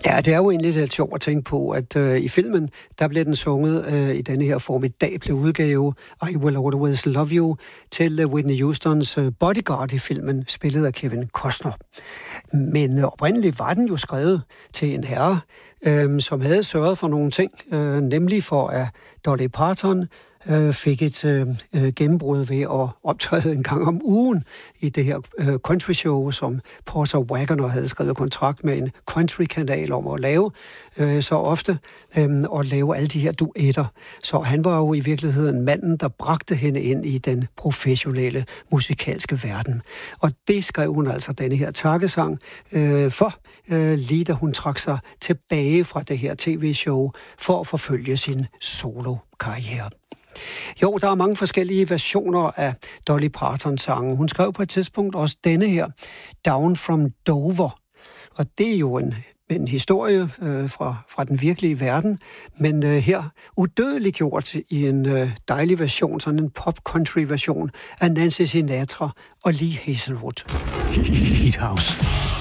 Ja, det er jo egentlig lidt sjovt at tænke på, at i filmen, der blev den sunget i denne her formidable udgave, I Will Always Love You, til Whitney Houstons Bodyguard i filmen, spillet af Kevin Costner. Men oprindeligt var den jo skrevet til en herre, som havde sørget for nogle ting, nemlig for at Dolly Parton fik et gennembrud ved at optræde en gang om ugen i det her country show, som Porter Wagoner havde skrevet kontrakt med en country-kanal om at lave så ofte, og lave alle de her duetter. Så han var jo i virkeligheden manden, der bragte hende ind i den professionelle musikalske verden. Og det skrev hun altså denne her takkesang for, lige da hun trak sig tilbage fra det her tv-show for at forfølge sin solo-karriere. Jo, der er mange forskellige versioner af Dolly Parton-sangen. Hun skrev på et tidspunkt også denne her, Down from Dover. Og det er jo en historie fra den virkelige verden, men her udødeliggjort i en dejlig version, sådan en pop-country-version af Nancy Sinatra og Lee Hazelwood. Hit House.